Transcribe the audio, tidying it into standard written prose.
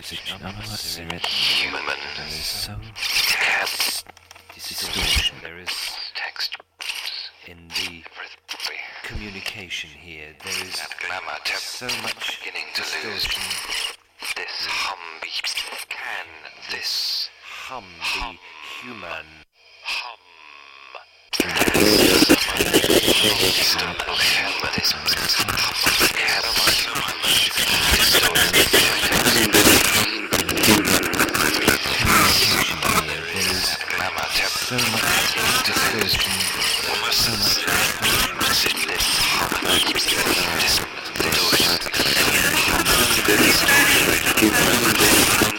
human. There is so much distortion. There is text in the communication here. There is so much distortion. This hum be human? So much